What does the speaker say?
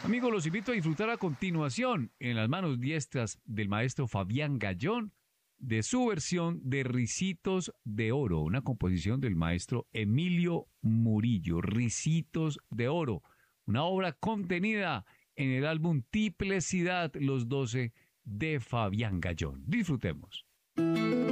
Amigos, los invito a disfrutar a continuación, en las manos diestras del maestro Fabián Gallón, de su versión de Ricitos de Oro, una composición del maestro Emilio Murillo. Ricitos de Oro, una obra contenida en el álbum Tiplecidad, los 12 de Fabián Gallón. Disfrutemos.